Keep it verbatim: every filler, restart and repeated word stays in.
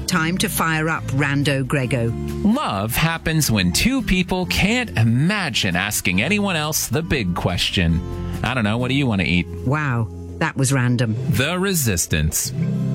time to fire up Rando Grego. Love happens when two people can't imagine asking anyone else the big question. I don't know, what do you want to eat? Wow, that was random. The Resistance.